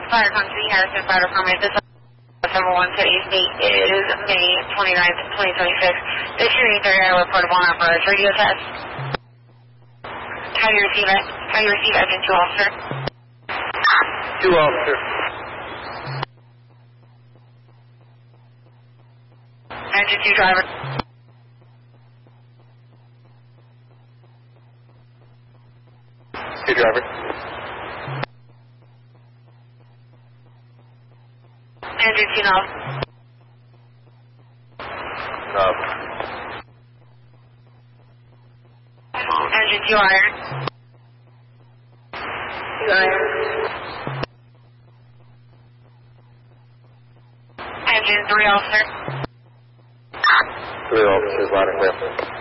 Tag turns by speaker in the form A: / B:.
A: Fire Country, Harrison Fire Department. This number 1 today's date is May 29th, 2026. This is your 830 reportable number. Radio test. How do you receive it? How do you receive Engine 2 officer?
B: 2 officer.
A: Engine 2 driver.
B: Driver.
A: Engine 2 knob.
B: Knob.
A: Engine 2 iron. 2 iron. Engine 3 officer.
B: 3 officers, loud and clear.